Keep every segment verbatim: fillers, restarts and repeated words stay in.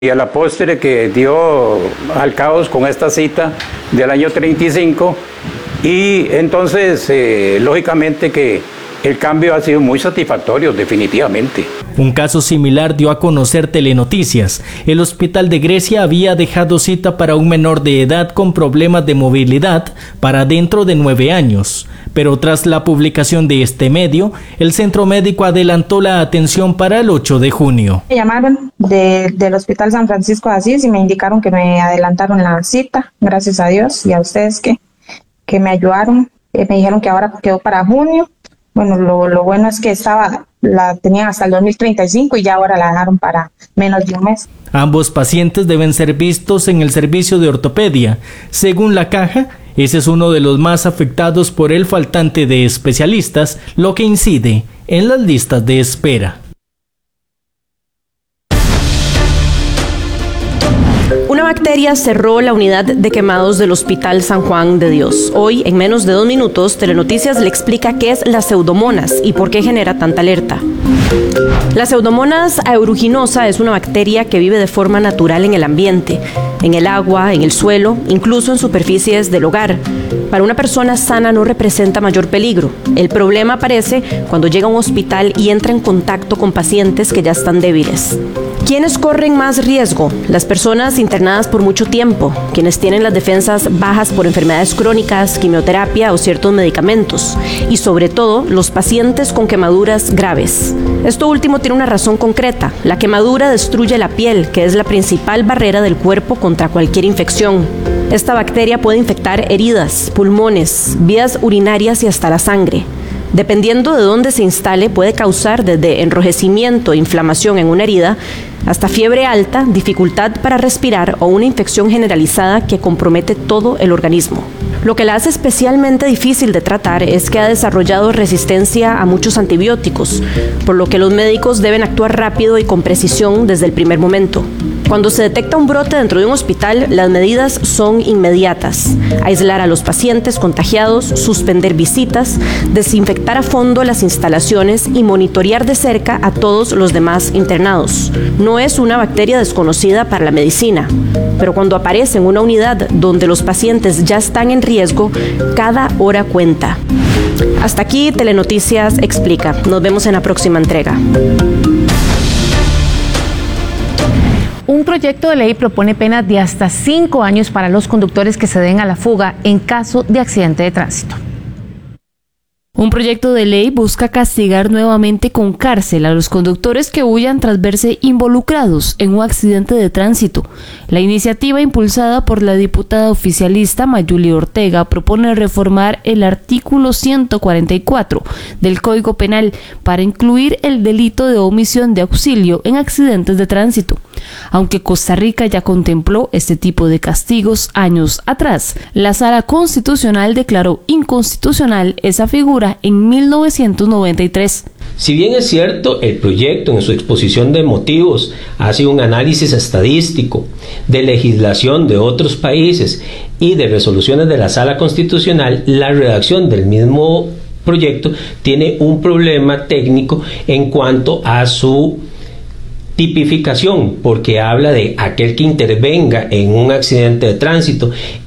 Y a la postre que dio al caos con esta cita del año treinta y cinco, y entonces eh, lógicamente que el cambio ha sido muy satisfactorio, definitivamente. Un caso similar dio a conocer Telenoticias. El hospital de Grecia había dejado cita para un menor de edad con problemas de movilidad para dentro de nueve años. Pero tras la publicación de este medio, el centro médico adelantó la atención para el ocho de junio. Me llamaron de, del Hospital San Francisco de Asís y me indicaron que me adelantaron la cita, gracias a Dios, y a ustedes que, que me ayudaron. Eh, me dijeron que ahora quedó para junio. Bueno, lo, lo bueno es que estaba, la tenían hasta el dos mil treinta y cinco y ya ahora la dejaron para menos de un mes. Ambos pacientes deben ser vistos en el servicio de ortopedia. Según la caja, ese es uno de los más afectados por el faltante de especialistas, lo que incide en las listas de espera. Una bacteria cerró la unidad de quemados del Hospital San Juan de Dios. Hoy, en menos de dos minutos, Telenoticias le explica qué es la Pseudomonas y por qué genera tanta alerta. La Pseudomonas aeruginosa es una bacteria que vive de forma natural en el ambiente, en el agua, en el suelo, incluso en superficies del hogar. Para una persona sana no representa mayor peligro. El problema aparece cuando llega a un hospital y entra en contacto con pacientes que ya están débiles. ¿Quiénes corren más riesgo? Las personas internadas por mucho tiempo, quienes tienen las defensas bajas por enfermedades crónicas, quimioterapia o ciertos medicamentos, y sobre todo los pacientes con quemaduras graves. Esto último tiene una razón concreta. La quemadura destruye la piel, que es la principal barrera del cuerpo contra cualquier infección. Esta bacteria puede infectar heridas, pulmones, vías urinarias y hasta la sangre. Dependiendo de dónde se instale, puede causar desde enrojecimiento e inflamación en una herida hasta fiebre alta, dificultad para respirar o una infección generalizada que compromete todo el organismo. Lo que la hace especialmente difícil de tratar es que ha desarrollado resistencia a muchos antibióticos, por lo que los médicos deben actuar rápido y con precisión desde el primer momento. Cuando se detecta un brote dentro de un hospital, las medidas son inmediatas: aislar a los pacientes contagiados, suspender visitas, desinfectar a fondo las instalaciones y monitorear de cerca a todos los demás internados. No es una bacteria desconocida para la medicina, pero cuando aparece en una unidad donde los pacientes ya están en riesgo, cada hora cuenta. Hasta aquí Telenoticias Explica. Nos vemos en la próxima entrega. Un proyecto de ley propone penas de hasta cinco años para los conductores que se den a la fuga en caso de accidente de tránsito. Un proyecto de ley busca castigar nuevamente con cárcel a los conductores que huyan tras verse involucrados en un accidente de tránsito. La iniciativa, impulsada por la diputada oficialista Mayuli Ortega, propone reformar el artículo ciento cuarenta y cuatro del Código Penal para incluir el delito de omisión de auxilio en accidentes de tránsito. Aunque Costa Rica ya contempló este tipo de castigos años atrás, la Sala Constitucional declaró inconstitucional esa figura en mil novecientos noventa y tres. Si bien es cierto, el proyecto en su exposición de motivos hace un análisis estadístico de legislación de otros países y de resoluciones de la Sala Constitucional, la redacción del mismo proyecto tiene un problema técnico en cuanto a su tipificación, porque habla de aquel que intervenga en un accidente de tránsito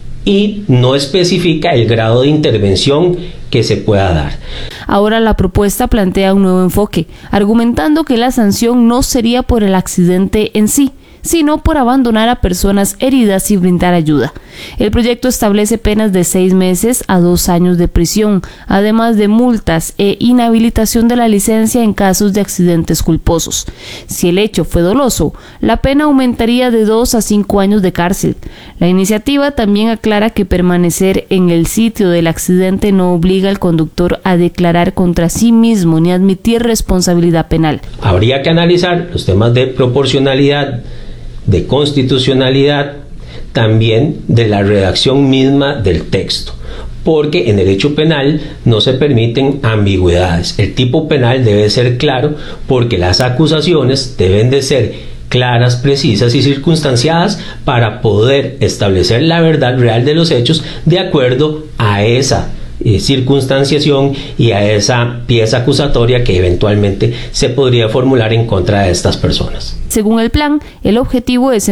y no especifica el grado de intervención que se pueda dar. Ahora la propuesta plantea un nuevo enfoque, argumentando que la sanción no sería por el accidente en sí, sino por abandonar a personas heridas y brindar ayuda. El proyecto establece penas de seis meses a dos años de prisión, además de multas e inhabilitación de la licencia en casos de accidentes culposos. Si el hecho fue doloso, la pena aumentaría de dos a cinco años de cárcel. La iniciativa también aclara que permanecer en el sitio del accidente no obliga al conductor a declarar contra sí mismo ni admitir responsabilidad penal. Habría que analizar los temas de proporcionalidad, de constitucionalidad, también de la redacción misma del texto, porque en derecho penal no se permiten ambigüedades. El tipo penal debe ser claro, porque las acusaciones deben de ser claras, precisas y circunstanciadas para poder establecer la verdad real de los hechos de acuerdo a esa eh, circunstanciación y a esa pieza acusatoria que eventualmente se podría formular en contra de estas personas. Según el plan, el objetivo es